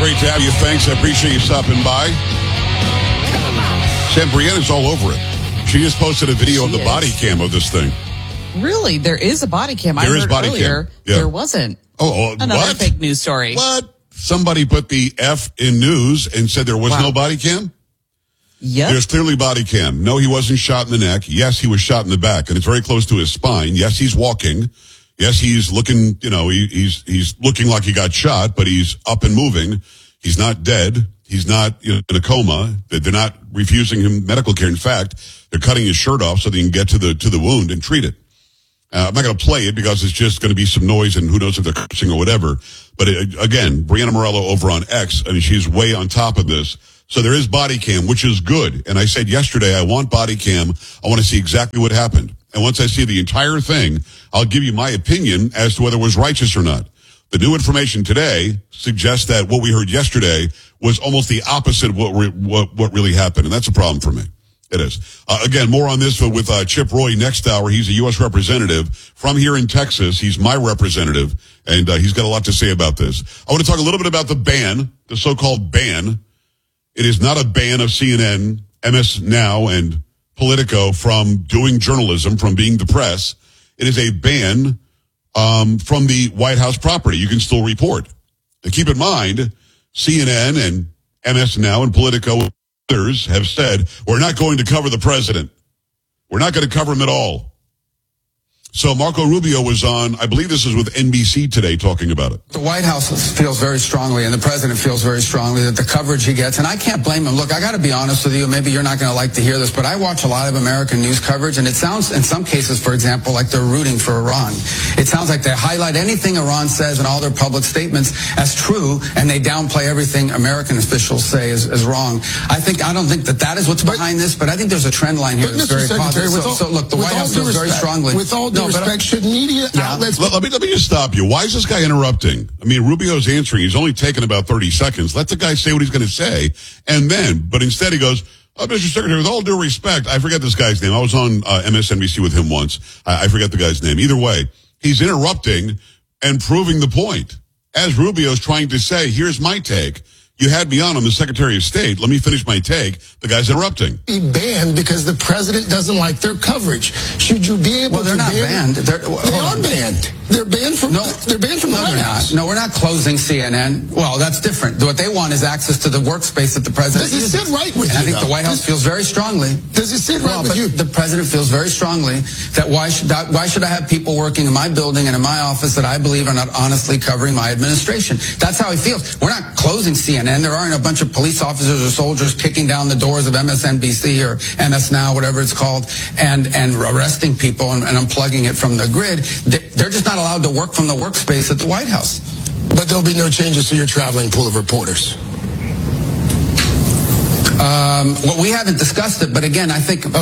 great to have you. Thanks. I appreciate you stopping by. Sam, Brianna's all over it. She just posted a video of the body cam of this thing. Really? There is a body cam. There is body earlier cam. Yeah. There wasn't. Another what? fake news story. What? Somebody put the F in news and said there was no body cam? Yep. There's clearly body cam. No, he wasn't shot in the neck. Yes, he was shot in the back, and it's very close to his spine. Yes, he's walking. Yes, he's looking, he's looking like he got shot, but he's up and moving. He's not dead. He's not in a coma. They're not refusing him medical care. In fact, they're cutting his shirt off so they can get to the wound and treat it. I'm not going to play it because it's just going to be some noise and who knows if they're cursing or whatever. But again, Brianna Morello over on X, she's way on top of this. So there is body cam, which is good. And I said yesterday, I want body cam. I want to see exactly what happened. And once I see the entire thing, I'll give you my opinion as to whether it was righteous or not. The new information today suggests that what we heard yesterday was almost the opposite of what really happened. And that's a problem for me. It is. Again, more on this with Chip Roy next hour. He's a U.S. representative from here in Texas. He's my representative, and he's got a lot to say about this. I want to talk a little bit about the ban, the so-called ban. It is not a ban of CNN, MS Now, and Politico from doing journalism, from being the press. It is a ban from the White House property. You can still report. Now, keep in mind, CNN and MS Now and Politico have said, we're not going to cover the president. We're not going to cover him at all. So Marco Rubio was on, I believe this is with NBC today, talking about it. The White House feels very strongly, and the president feels very strongly, that the coverage he gets, and I can't blame him. Look, I got to be honest with you, maybe you're not going to like to hear this, but I watch a lot of American news coverage, and it sounds, in some cases, for example, like they're rooting for Iran. It sounds like they highlight anything Iran says in all their public statements as true, and they downplay everything American officials say is wrong. I don't think that is what's behind this, but I think there's a trend line here that's very positive. So look, the White House feels very strongly. With all due respect, should media outlets... Let me just stop you. Why is this guy interrupting? Rubio's answering. He's only taking about 30 seconds. Let the guy say what he's going to say. But instead he goes, Mr. Secretary, with all due respect, I forget this guy's name. I was on MSNBC with him once. I forget the guy's name. Either way, he's interrupting and proving the point. As Rubio's trying to say, here's my take. You had me on. I'm the Secretary of State. Let me finish my take. The guy's interrupting. Be banned because the president doesn't like their coverage. Should you be able to... Well, they're not banned. They are banned. They're banned from the White House. No, we're not closing CNN. Well, that's different. What they want is access to the workspace that the president uses. Does it sit right with you? I think the White House feels very strongly. Does it sit right with you? The president feels very strongly that why should I have people working in my building and in my office that I believe are not honestly covering my administration? That's how he feels. We're not closing CNN. There aren't a bunch of police officers or soldiers kicking down the doors of MSNBC or MS Now, whatever it's called, and arresting people and unplugging it from the grid. They're just not allowed to work from the workspace at the White House. But there'll be no changes to your traveling pool of reporters. Well, we haven't discussed it, but again, I think,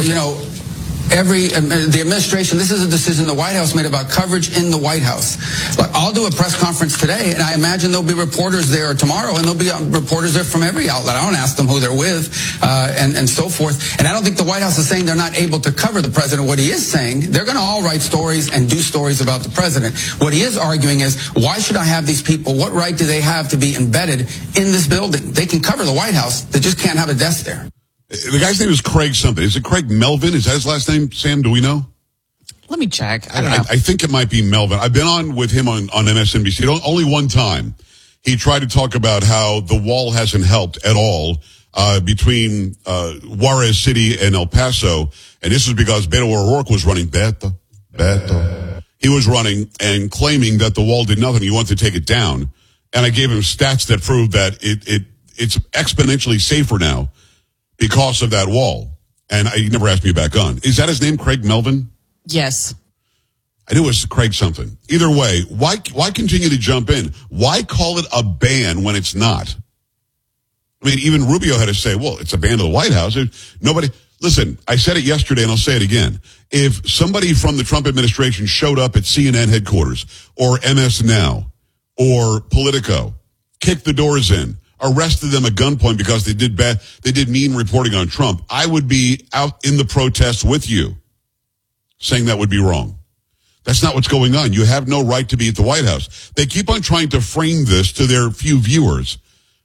the administration, this is a decision the White House made about coverage in the White House. But I'll do a press conference today, and I imagine there'll be reporters there tomorrow, and there'll be reporters there from every outlet. I don't ask them who they're with, and so forth. And I don't think the White House is saying they're not able to cover the president. What he is saying, they're going to all write stories and do stories about the president. What he is arguing is, why should I have these people? What right do they have to be embedded in this building? They can cover the White House. They just can't have a desk there. The guy's name is Craig something. Is it Craig Melvin? Is that his last name, Sam? Do we know? Let me check. I don't know. I think it might be Melvin. I've been on with him on MSNBC. Only one time. He tried to talk about how the wall hasn't helped at all between Juarez City and El Paso. And this is because Beto O'Rourke was running. Beto. He was running and claiming that the wall did nothing. He wanted to take it down. And I gave him stats that prove that it's exponentially safer now because of that wall. And he never asked me back on. Is that his name, Craig Melvin? Yes. I knew it was Craig something. Either way, why continue to jump in? Why call it a ban when it's not? Even Rubio had to say, well, it's a ban of the White House. Nobody... Listen, I said it yesterday and I'll say it again. If somebody from the Trump administration showed up at CNN headquarters or MS Now or Politico, kicked the doors in, arrested them at gunpoint because they did mean reporting on Trump, I would be out in the protests with you saying that would be wrong. That's not what's going on. You have no right to be at the White House. They keep on trying to frame this to their few viewers.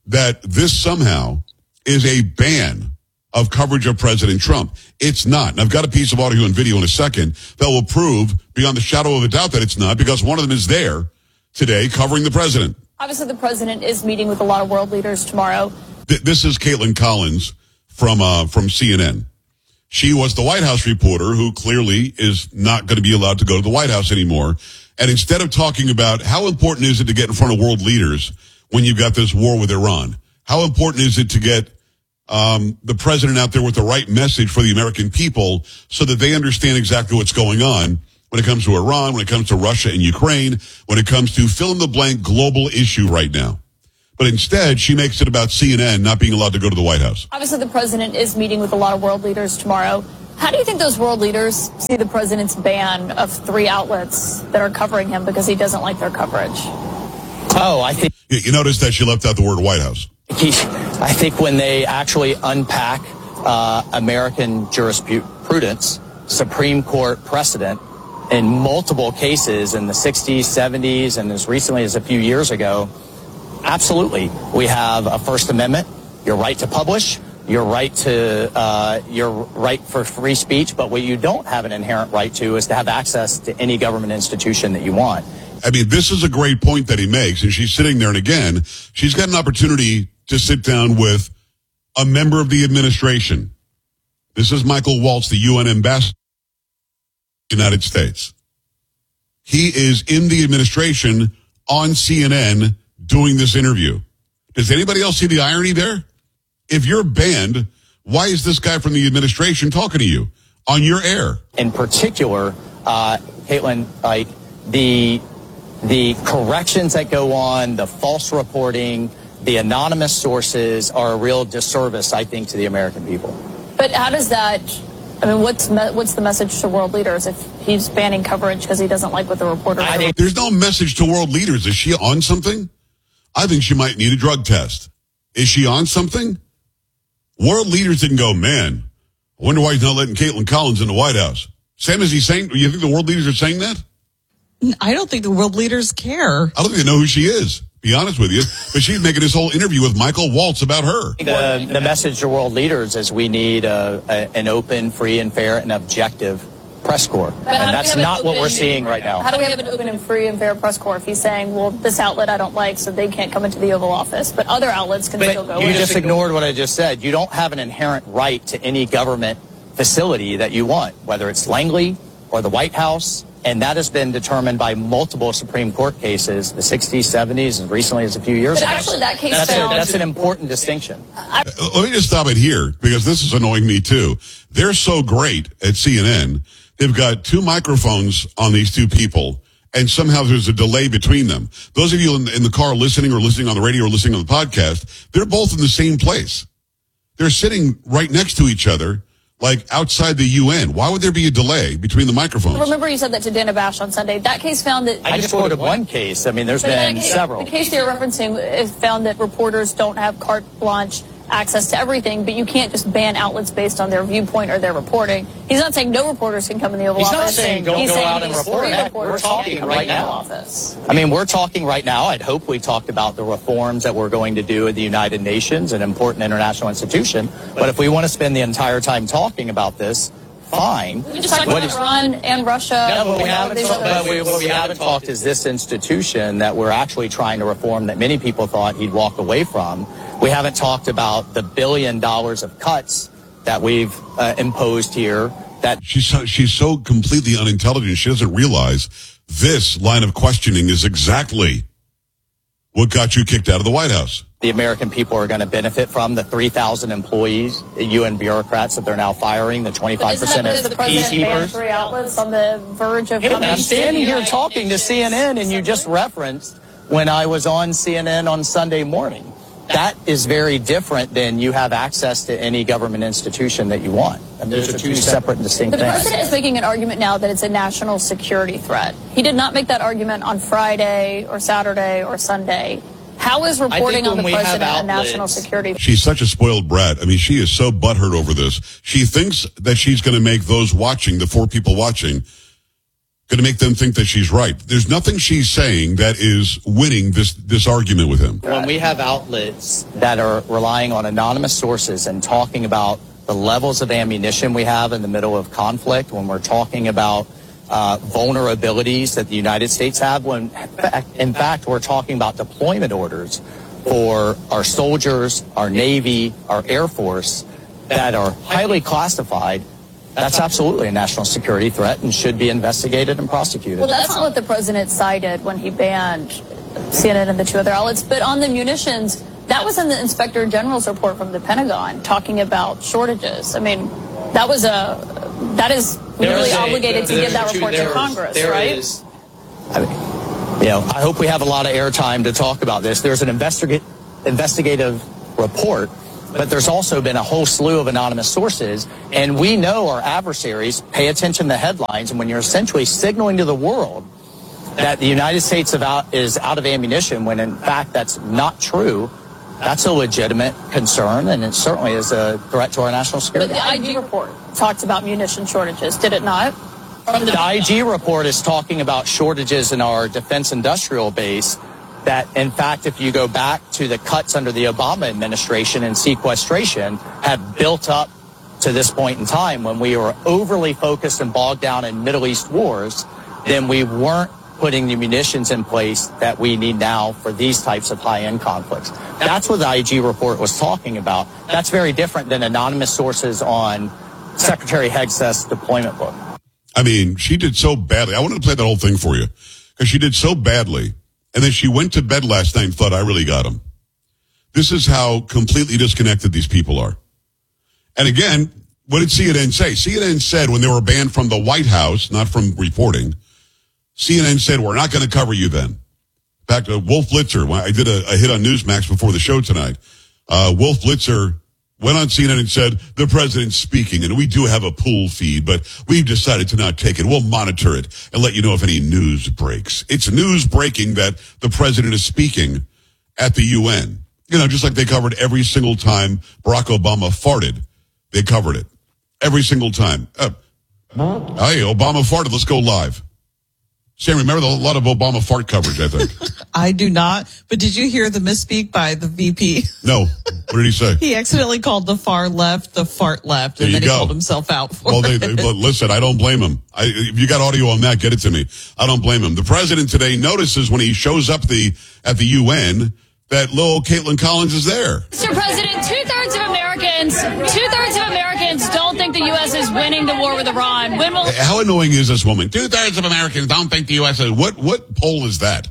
that this somehow is a ban of coverage of President Trump. It's not. And I've got a piece of audio and video in a second that will prove beyond the shadow of a doubt that it's not, because one of them is there today covering the president. Obviously, the president is meeting with a lot of world leaders tomorrow. This is Caitlin Collins from CNN. She was the White House reporter who clearly is not going to be allowed to go to the White House anymore. And instead of talking about how important is it to get in front of world leaders when you've got this war with Iran, how important is it to get the president out there with the right message for the American people so that they understand exactly what's going on when it comes to Iran, when it comes to Russia and Ukraine, when it comes to fill-in-the-blank global issue right now. But instead, she makes it about CNN not being allowed to go to the White House. Obviously, the president is meeting with a lot of world leaders tomorrow. How do you think those world leaders see the president's ban of 3 outlets that are covering him because he doesn't like their coverage? Oh, I think... You notice that she left out the word White House. I think when they actually unpack American jurisprudence, Supreme Court precedent, in multiple cases in the 60s, 70s, and as recently as a few years ago, absolutely. We have a First Amendment, your right to publish, your right for free speech, but what you don't have an inherent right to is to have access to any government institution that you want. I mean, this is a great point that he makes, and she's sitting there, and again, she's got an opportunity to sit down with a member of the administration. This is Michael Waltz, the UN ambassador to the United States. He is in the administration on CNN doing this interview. Does anybody else see the irony there? If you're banned, why is this guy from the administration talking to you on your air? In particular, Caitlin, like the corrections that go on, the false reporting, the anonymous sources are a real disservice, I think, to the American people. But how does that, I mean, what's the message to world leaders if he's banning coverage because he doesn't like what the reporters are? There's no message to world leaders. Is she on something? I think she might need a drug test. Is she on something? World leaders didn't go, man, I wonder why he's not letting Caitlin Collins in the White House. Sam, is he saying, you think the world leaders are saying that? I don't think the world leaders care. I don't even know who she is, be honest with you. But she's making this whole interview with Michael Waltz about her. The message to world leaders is we need an open, free, and fair, and objective press corps. And that's not what we're seeing right now. How do we have an open and free and fair press corps if he's saying, well, this outlet I don't like, so they can't come into the Oval Office, but other outlets can still go in? You just ignored what I just said. You don't have an inherent right to any government facility that you want, whether it's Langley or the White House. And that has been determined by multiple Supreme Court cases, the 60s, 70s, and recently as a few years ago. But actually that case that's an important distinction. Let me just stop it here, because this is annoying me too. They're so great at CNN. They've got 2 microphones on these 2 people, and somehow there's a delay between them. Those of you in the car listening or listening on the radio or listening on the podcast, they're both in the same place. They're sitting right next to each other, like outside the UN. Why would there be a delay between the microphones? Remember you said that to Dana Bash on Sunday. That case found that... I just quoted one case. I mean, there's been several. The case you're referencing found that reporters don't have carte blanche access to everything, but you can't just ban outlets based on their viewpoint or their reporting. He's not saying no reporters can come in the Oval Office. He's not saying don't go out and report. We're talking right now. I mean, we're talking right now. I'd hope we talked about the reforms that we're going to do at the United Nations, an important international institution. But if we want to spend the entire time talking about this, fine. We just talked about Iran and Russia. No, but what we haven't talked is this institution that we're actually trying to reform that many people thought he'd walk away from. We haven't talked about the $1 billion of cuts that we've imposed here. That she's so completely unintelligent, she doesn't realize this line of questioning is exactly what got you kicked out of the White House. The American people are going to benefit from the 3,000 employees, UN bureaucrats that they're now firing, the 25% of peacekeepers. 3 outlets on the verge of coming. I'm standing here talking to CNN, and you just referenced when I was on CNN on Sunday morning. That is very different than you have access to any government institution that you want. I mean, those are 2 separate and distinct things. The president is making an argument now that it's a national security threat. He did not make that argument on Friday or Saturday or Sunday. How is reporting on the president a national security? She's such a spoiled brat. I mean, she is so butthurt over this. She thinks that she's going to make those watching, the 4 people watching, going to make them think that she's right. There's nothing she's saying that is winning this argument with him. When we have outlets that are relying on anonymous sources and talking about the levels of ammunition we have in the middle of conflict, when we're talking about vulnerabilities that the United States have, when in fact we're talking about deployment orders for our soldiers, our Navy, our Air Force that are highly classified, that's absolutely a national security threat and should be investigated and prosecuted. Well, that's not what the president cited when he banned CNN and the two other outlets. But on the munitions, that was in the Inspector General's report from the Pentagon talking about shortages. I mean, that is legally obligated to give that report to Congress, right? I hope we have a lot of airtime to talk about this. There's an investigative report, but there's also been a whole slew of anonymous sources, and we know our adversaries pay attention to headlines, and when you're essentially signaling to the world that the United States is out of ammunition, when in fact that's not true, that's a legitimate concern, and it certainly is a threat to our national security. But the IG report talks about munition shortages, did it not? The IG report is talking about shortages in our defense industrial base that, in fact, if you go back to the cuts under the Obama administration and sequestration, have built up to this point in time when we were overly focused and bogged down in Middle East wars, then we weren't putting the munitions in place that we need now for these types of high-end conflicts. That's what the IG report was talking about. That's very different than anonymous sources on Secretary Hegseth's deployment book. I mean, she did so badly. I wanted to play that whole thing for you because she did so badly. And then she went to bed last night and thought, I really got him. This is how completely disconnected these people are. And again, what did CNN say? CNN said when they were banned from the White House, not from reporting, CNN said, we're not going to cover you then. In fact, Wolf Blitzer, I did a hit on Newsmax before the show tonight. Wolf Blitzer went on CNN and said, the president's speaking, and we do have a pool feed, but we've decided to not take it. We'll monitor it and let you know if any news breaks. It's news breaking that the president is speaking at the UN. You know, just like they covered every single time Barack Obama farted. They covered it. Every single time. Hey, Obama farted. Let's go live. Sam, remember a lot of Obama fart coverage, I think. I do not. But did you hear the misspeak by the VP? No. What did he say? He accidentally called the far left the fart left, and then he called himself out for it. Well, listen, I don't blame him. If you got audio on that, get it to me. I don't blame him. The president today notices when he shows up at the UN that little Caitlin Collins is there. Mr. President, two-thirds of Americans don't think the U.S. is winning the war with Iran. How annoying is this woman? 2/3 of Americans don't think the U.S. is. What poll is that?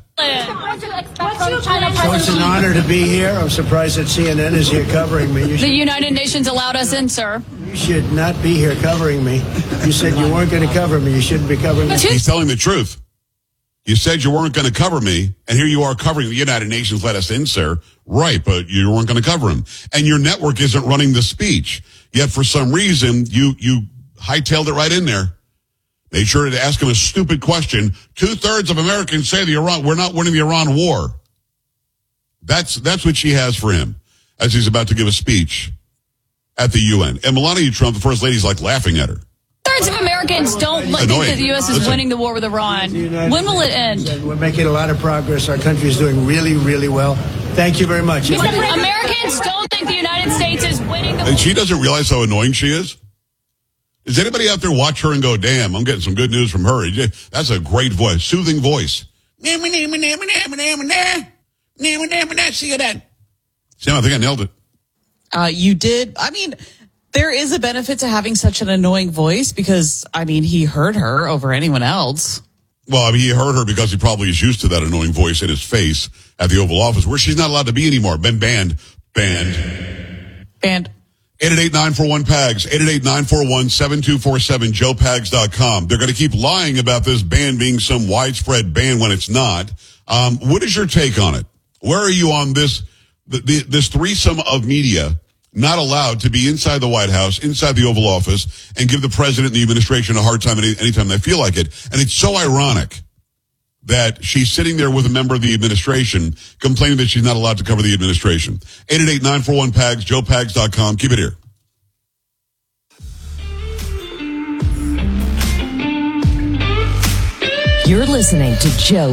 So it's an honor to be here. I'm surprised that CNN is here covering me. The United Nations allowed us in, sir. You should not be here covering me. You said you weren't going to cover me. You shouldn't be covering me. He's telling the truth. You said you weren't going to cover me, and here you are covering the United Nations let us in, sir. Right, but you weren't going to cover him. And your network isn't running the speech. Yet for some reason, you hightailed it right in there. Made sure to ask him a stupid question. 2/3 of Americans say we're not winning the Iran war. That's what she has for him as he's about to give a speech at the UN. And Melania Trump, the first lady, is like laughing at her. 2/3 of Americans don't think that the U.S. is winning the war with Iran. When will it end? We're making a lot of progress. Our country is doing really, really well. Thank you very much. Americans don't think the United States is winning the war. And she doesn't realize how annoying she is? Does anybody out there watch her and go, damn, I'm getting some good news from her? That's a great voice, soothing voice. See, Sam, I think I nailed it. You did. I mean, there is a benefit to having such an annoying voice because, I mean, he heard her over anyone else. Well, I mean, he heard her because he probably is used to that annoying voice in his face at the Oval Office, where she's not allowed to be anymore. Been banned. 888-941-PAGS, 888-941-7247, joepags.com. They're going to keep lying about this ban being some widespread ban when it's not. What is your take on it? Where are you on this threesome of media not allowed to be inside the White House, inside the Oval Office, and give the president and the administration a hard time anytime they feel like it? And it's so ironic that she's sitting there with a member of the administration complaining that she's not allowed to cover the administration. 888-941-PAGS, joepags.com. Keep it here. You're listening to Joe